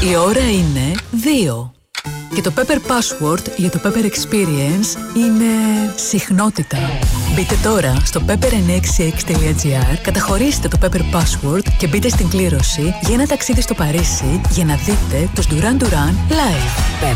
Η ώρα είναι 2. Και το Pepper Password για το Pepper Experience είναι συχνότητα. Μπείτε τώρα στο pepper966.gr, καταχωρήστε το Pepper Password και μπείτε στην κλήρωση για ένα ταξίδι στο Παρίσι για να δείτε τους Duran Duran live. Pepper.